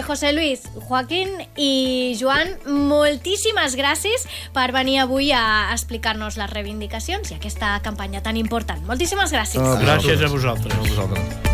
José Luis, Joaquín i Joan, moltíssimes gràcies per venir avui a explicar-nos les reivindicacions i aquesta campanya tan important. Moltíssimes gràcies. Gràcies a vosaltres.